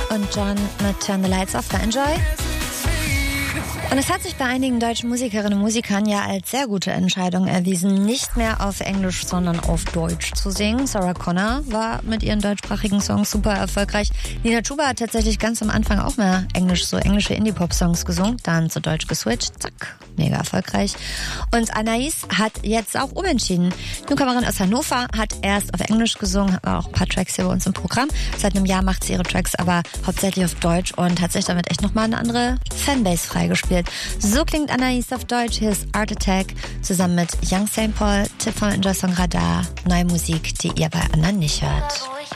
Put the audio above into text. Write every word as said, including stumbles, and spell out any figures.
und John mit Turn the Lights Off bei Enjoy. Und es hat sich bei einigen deutschen Musikerinnen und Musikern ja als sehr gute Entscheidung erwiesen, nicht mehr auf Englisch, sondern auf Deutsch zu singen. Sarah Connor war mit ihren deutschsprachigen Songs super erfolgreich. Nina Chuba hat tatsächlich ganz am Anfang auch mehr Englisch, so englische Indie-Pop-Songs gesungen, dann zu Deutsch geswitcht, zack, mega erfolgreich. Und Anais hat jetzt auch umentschieden. Die Newcomerin aus Hannover hat erst auf Englisch gesungen, hat auch ein paar Tracks hier bei uns im Programm. Seit einem Jahr macht sie ihre Tracks aber hauptsächlich auf Deutsch und hat sich damit echt nochmal eine andere Fanbase freigespielt. So klingt Anais auf Deutsch. Hier ist Art Attack zusammen mit Young Saint Paul. Tipp vom Enjoy Song Radar. Neue Musik, die ihr bei anderen nicht hört.